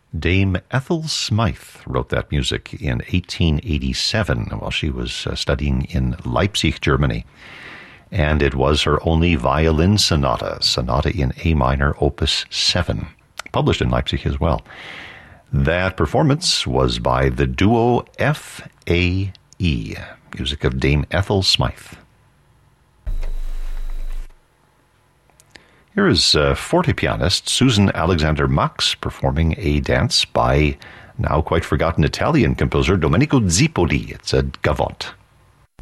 Dame Ethel Smythe wrote that music in 1887 while she was studying in Leipzig, Germany. And it was her only violin sonata in A minor, opus 7, published in Leipzig as well. That performance was by the duo F.A.E., music of Dame Ethel Smythe. Here is forte pianist Susan Alexander Max performing a dance by now quite forgotten Italian composer Domenico Zipoli. It's a gavotte.